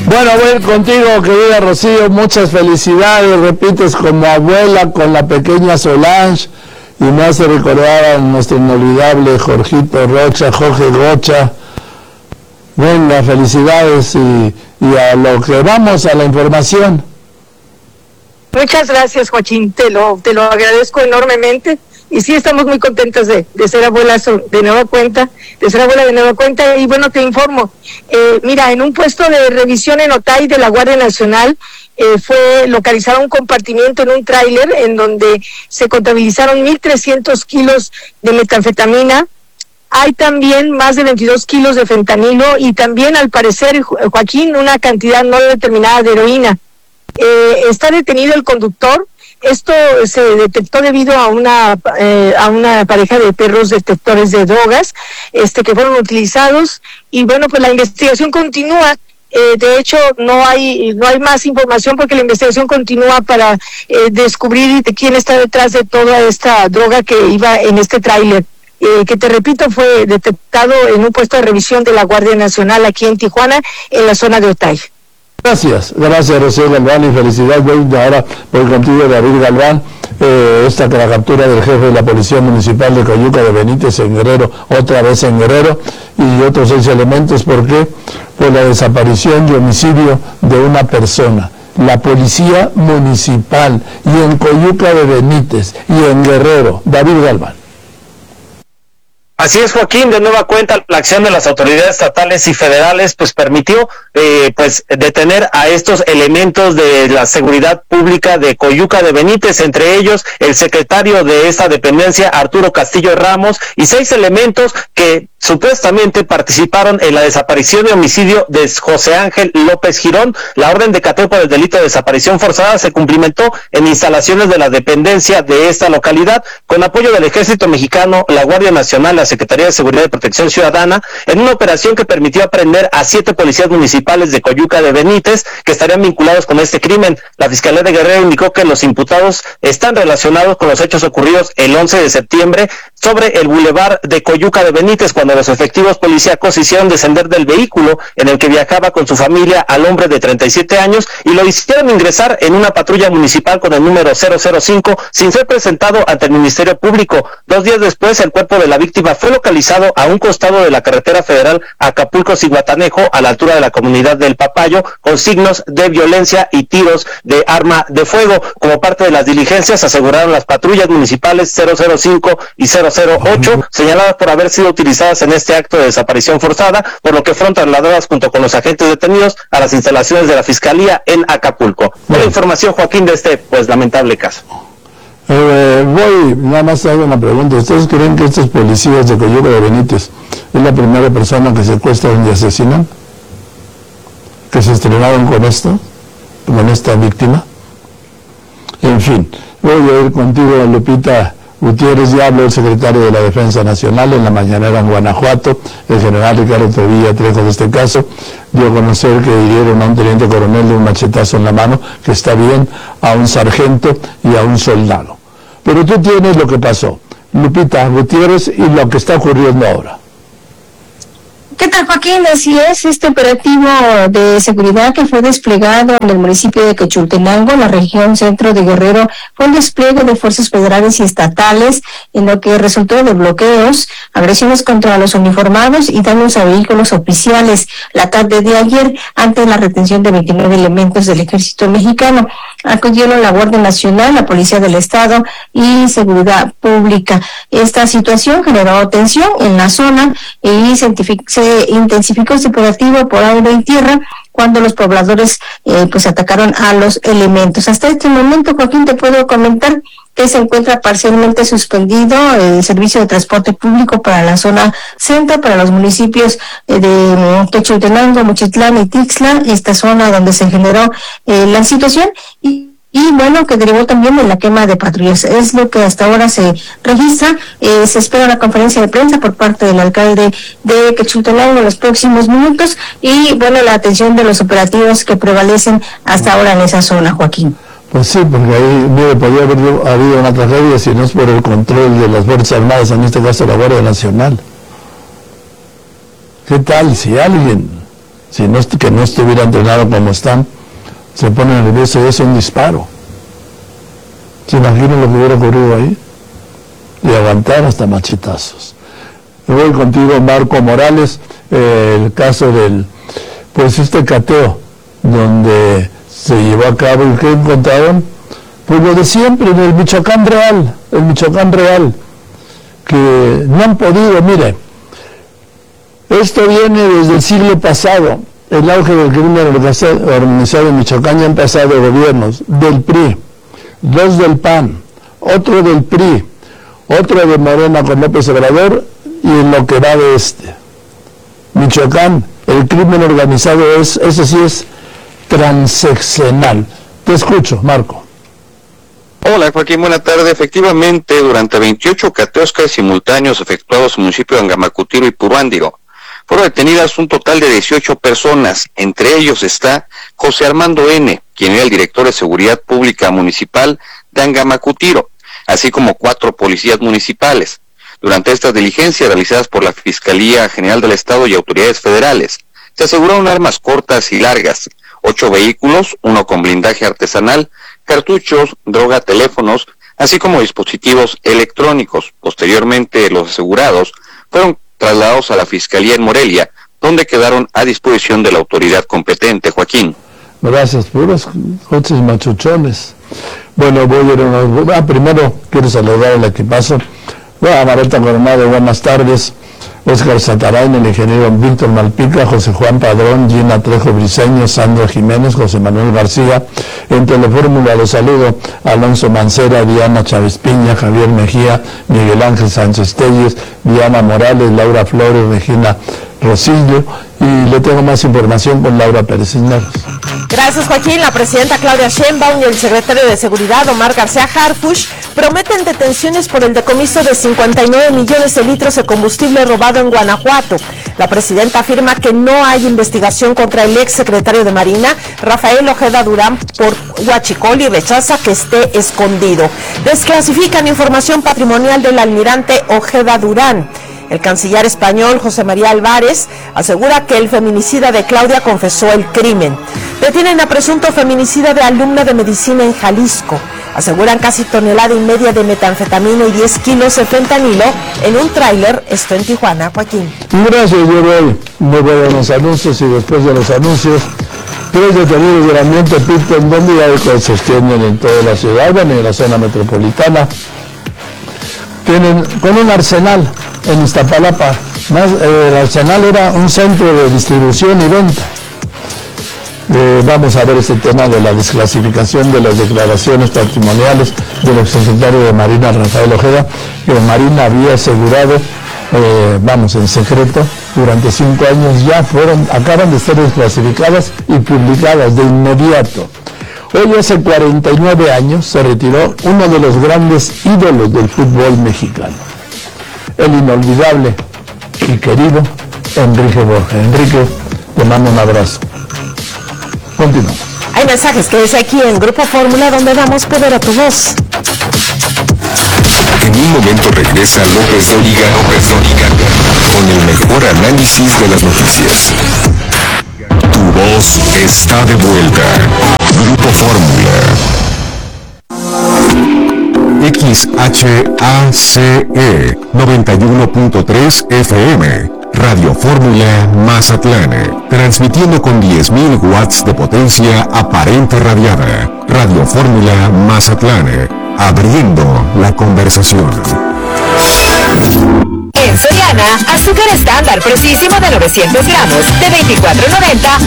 Bueno, voy a ir contigo, querida Rocío, muchas felicidades, repites como abuela con la pequeña Solange y me hace recordar a nuestro inolvidable Jorgito Rocha, Jorge Rocha. Venga, felicidades y a lo que vamos, a la información. Muchas gracias, Joaquín, te lo agradezco enormemente. Y sí, estamos muy contentos de ser abuelas de nueva cuenta, y bueno, te informo, mira, en un puesto de revisión en Otay de la Guardia Nacional, fue localizado un compartimiento en un tráiler en donde se contabilizaron 1,300 kilos de metanfetamina. Hay también más de 22 kilos de fentanilo y también, al parecer, Joaquín, una cantidad no determinada de heroína. Está detenido el conductor. Esto se detectó debido a una pareja de perros detectores de drogas que fueron utilizados, y bueno, pues la investigación continúa. De hecho, no hay más información porque la investigación continúa para descubrir de quién está detrás de toda esta droga que iba en este tráiler, que te repito, fue detectado en un puesto de revisión de la Guardia Nacional aquí en Tijuana, en la zona de Otay. Gracias, Rocío Galván, y felicidades. Ahora voy contigo, David Galván. La captura del jefe de la Policía Municipal de Coyuca de Benítez en Guerrero, otra vez en Guerrero, y otros 6 elementos. ¿Por qué? Por la desaparición y homicidio de una persona. La Policía Municipal, y en Coyuca de Benítez, y en Guerrero. David Galván. Así es, Joaquín, de nueva cuenta la acción de las autoridades estatales y federales pues permitió detener a estos elementos de la seguridad pública de Coyuca de Benítez, entre ellos el secretario de esta dependencia, Arturo Castillo Ramos, y 6 elementos que supuestamente participaron en la desaparición y homicidio de José Ángel López Girón. La orden de cateo por el delito de desaparición forzada se cumplimentó en instalaciones de la dependencia de esta localidad, con apoyo del Ejército Mexicano, la Guardia Nacional, la Secretaría de Seguridad y Protección Ciudadana, en una operación que permitió aprehender a 7 policías municipales de Coyuca de Benítez que estarían vinculados con este crimen. La Fiscalía de Guerrero indicó que los imputados están relacionados con los hechos ocurridos el 11 de septiembre sobre el bulevar de Coyuca de Benítez, cuando los efectivos policíacos hicieron descender del vehículo en el que viajaba con su familia al hombre de 37 años y lo hicieron ingresar en una patrulla municipal con el número 005 sin ser presentado ante el Ministerio Público. 2 días después, el cuerpo de la víctima fue localizado a un costado de la carretera federal Acapulco-Zihuatanejo, a la altura de la comunidad del Papayo, con signos de violencia y tiros de arma de fuego. Como parte de las diligencias, aseguraron las patrullas municipales 005 y 008, señaladas por haber sido utilizadas en este acto de desaparición forzada, por lo que fueron trasladadas junto con los agentes detenidos a las instalaciones de la Fiscalía en Acapulco. Buena información, Joaquín, de este lamentable caso. Nada más hago una pregunta. ¿Ustedes creen que estos policías de Coyuca de Benítez es la primera persona que secuestran y asesinan? ¿Que se estrenaron con esto? ¿Con esta víctima? En fin, voy a ir contigo, Lupita Gutiérrez. Ya habló el secretario de la Defensa Nacional en la mañanera en Guanajuato, el general Ricardo Tobilla Trejo, de este caso. Dio a conocer que hirieron a un teniente coronel de un machetazo en la mano, que está bien, a un sargento y a un soldado. Pero tú tienes lo que pasó, Lupita Gutiérrez, y lo que está ocurriendo ahora. ¿Qué tal, Joaquín? Así es, este operativo de seguridad que fue desplegado en el municipio de Quechultenango, la región centro de Guerrero, fue un despliegue de fuerzas federales y estatales, en lo que resultó de bloqueos, agresiones contra los uniformados y daños a vehículos oficiales la tarde de ayer, ante la retención de 29 elementos del Ejército Mexicano. Acudieron la Guardia Nacional, la Policía del Estado y Seguridad Pública. Esta situación generó tensión en la zona y se intensificó este operativo por aire y tierra cuando los pobladores atacaron a los elementos. Hasta este momento, Joaquín, te puedo comentar que se encuentra parcialmente suspendido el servicio de transporte público para la zona centro, para los municipios de Quechultenango, Mochitlán y Tixla, esta zona donde se generó la situación, y bueno, que derivó también de la quema de patrullas. Es lo que hasta ahora se registra. Se espera una conferencia de prensa por parte del alcalde de Quechultenango en los próximos minutos, y bueno, la atención de los operativos que prevalecen hasta ahora en esa zona, Joaquín. Pues sí, porque ahí podría haber habido una tragedia si no es por el control de las Fuerzas Armadas, en este caso la Guardia Nacional. ¿Qué tal si alguien si no, que no estuviera entrenado como están, se pone nervioso y es un disparo. ¿Se imaginan lo que hubiera ocurrido ahí? Y aguantar hasta machetazos. Me voy contigo, Marco Morales, el caso del, pues este cateo, donde se llevó a cabo y que encontraron, pues lo de siempre, en el Michoacán Real, que no han podido, mire, esto viene desde el siglo pasado, el auge del crimen organizado en Michoacán, ya han pasado gobiernos del PRI, 2 del PAN, otro del PRI, otro de Morena con López Obrador, y en lo que va de este. Michoacán, el crimen organizado eso sí es transeccional. Te escucho, Marco. Hola Joaquín, buena tarde. Efectivamente, durante 28 cateos casi simultáneos efectuados en el municipio de Angamacutiro y Puruándiro, fueron detenidas un total de 18 personas. Entre ellos está José Armando N., quien era el director de Seguridad Pública Municipal de Angamacutiro, así como 4 policías municipales. Durante estas diligencias realizadas por la Fiscalía General del Estado y autoridades federales, se aseguraron armas cortas y largas, 8 vehículos, 1 con blindaje artesanal, cartuchos, droga, teléfonos, así como dispositivos electrónicos. Posteriormente, los asegurados fueron trasladados a la Fiscalía en Morelia, donde quedaron a disposición de la autoridad competente. Joaquín. Gracias, puros coches machuchones. Bueno, voy a ir a una... primero quiero saludar al equipazo. Bueno, Mareta Coronado, buenas tardes. Óscar Satarain, el ingeniero Víctor Malpica, José Juan Padrón, Gina Trejo Briceño, Sandra Jiménez, José Manuel García. En Telefórmula los saludo: Alonso Mancera, Diana Chávez Piña, Javier Mejía, Miguel Ángel Sánchez Telles, Diana Morales, Laura Flores, Regina Rosillo, y le tengo más información con Laura Pérez Cisneros. Gracias, Joaquín. La presidenta Claudia Sheinbaum y el secretario de Seguridad, Omar García Harfuch, prometen detenciones por el decomiso de 59 millones de litros de combustible robado en Guanajuato. La presidenta afirma que no hay investigación contra el ex secretario de Marina, Rafael Ojeda Durán, por huachicol, y rechaza que esté escondido. Desclasifican información patrimonial del almirante Ojeda Durán. El canciller español José María Álvarez asegura que el feminicida de Claudia confesó el crimen. Detienen a presunto feminicida de alumna de medicina en Jalisco. Aseguran casi 1,5 toneladas de metanfetamina y 10 kilos de fentanilo en un tráiler, esto en Tijuana. Joaquín. Gracias, yo voy a los anuncios, y después de los anuncios, 3 detenidos del ambiente Pito, en donde hay que se extienden en toda la ciudad, en la zona metropolitana. Tienen con un arsenal en Iztapalapa. El arsenal era un centro de distribución y venta. Vamos a ver este tema de la desclasificación de las declaraciones patrimoniales del exsecretario de Marina, Rafael Ojeda, que Marina había asegurado, en secreto, durante 5 años. Ya acaban de ser desclasificadas y publicadas de inmediato. Hoy, hace 49 años, se retiró uno de los grandes ídolos del fútbol mexicano, el inolvidable y querido Enrique Borja. Enrique, te mando un abrazo. Continuamos. Hay mensajes que dice aquí en Grupo Fórmula, donde damos poder a tu voz. En un momento regresa López Dóriga con el mejor análisis de las noticias. Tu voz está de vuelta. Grupo Fórmula. XHACE 91.3 FM. Radio Fórmula Mazatlán. Transmitiendo con 10.000 watts de potencia aparente radiada. Radio Fórmula Mazatlán. Abriendo la conversación. En Soriana, azúcar estándar precisísimo de 900 gramos de $24.90